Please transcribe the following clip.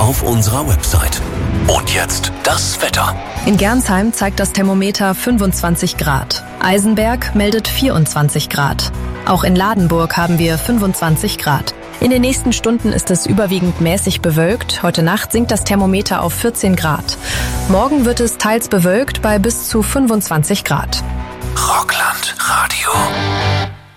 auf unserer Website. Und jetzt das Wetter. In Gernsheim zeigt das Thermometer 25 Grad. Eisenberg meldet 24 Grad. Auch in Ladenburg haben wir 25 Grad. In den nächsten Stunden ist es überwiegend mäßig bewölkt. Heute Nacht sinkt das Thermometer auf 14 Grad. Morgen wird es teils bewölkt bei bis zu 25 Grad. Rockland Radio.